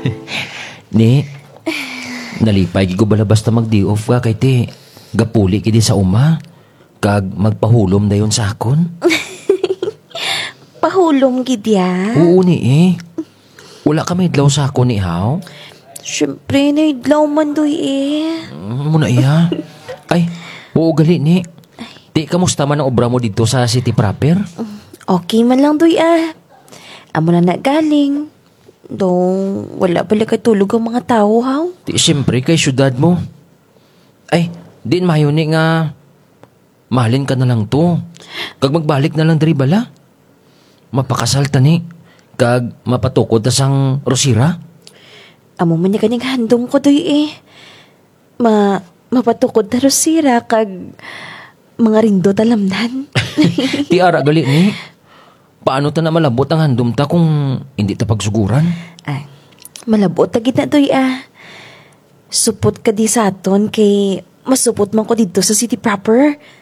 Ni, nalipay ko balabas ta mag-day off ka kay ti. Gapuli kidi sa uma. Kag magpahulom dayon sa akon. Pahulom gidya? Oo ni Wala ka may idlaw sa akon ni Haw? Siyempre, naidlaw man doy Muna iya. Ay, oo gali ni. Di, kamusta man ang obra mo dito sa city proper? Okay man lang doy Amo na galing. Dong, wala pala katulog ang mga tao, haw? Di, siyempre kay syudad mo. Ay, din mayo ni nga mahalin ka na lang to. Kag magbalik na lang diri bala. Mapakasal ta ni. Kag mapatukod ta sang Rosira. Amo man niya kaning handom ko doy mapatukod na Rosira kag mga rindo talamnan. Ti ara gali ni. Paano ta na malabot ang handom ta kung hindi ta pagsuguran? Ay, malabot ta gid na doy Supot ka di sa aton kay masupot man ko dito sa city proper.